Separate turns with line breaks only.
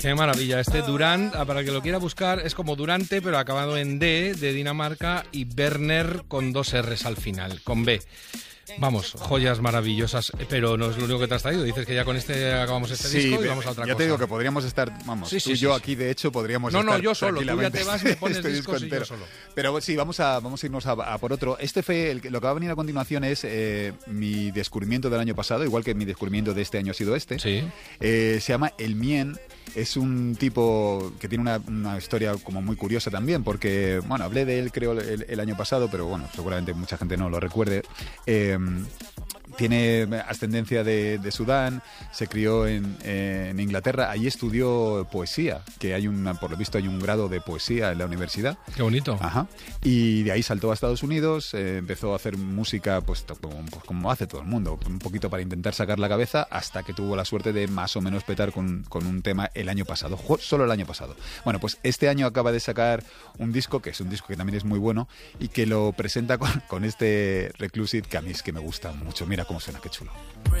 Qué maravilla. Este Durand, para el que lo quiera buscar, es como Durante, pero acabado en D, de Dinamarca, y Werner con 2 R's al final, con B. Vamos, joyas maravillosas, pero no es lo único que te has traído. Dices que ya con este acabamos este disco y vamos a otra cosa.
Ya te digo que podríamos estar, vamos, tú y yo aquí, de hecho, podríamos estar.
No, yo solo, tú ya te vas y me pones discos y yo solo.
Pero sí, vamos a irnos a por otro. Este fue, lo que va a venir a continuación es mi descubrimiento del año pasado, igual que mi descubrimiento de este año ha sido este.
Sí.
Se llama El Mien. Es un tipo que tiene una historia como muy curiosa también, porque, bueno, hablé de él creo el año pasado, pero bueno, seguramente mucha gente no lo recuerde. Tiene ascendencia de Sudán, se crió en Inglaterra, allí estudió poesía, que por lo visto hay un grado de poesía en la universidad.
Qué bonito.
Ajá. Y de ahí saltó a Estados Unidos, empezó a hacer música pues como hace todo el mundo, un poquito para intentar sacar la cabeza, hasta que tuvo la suerte de más o menos petar con un tema el año pasado, solo el año pasado. Bueno, pues este año acaba de sacar un disco, que es un disco que también es muy bueno, y que lo presenta con este Reclusive, que a mí es que me gusta mucho. Mira cómo suena, qué chulo.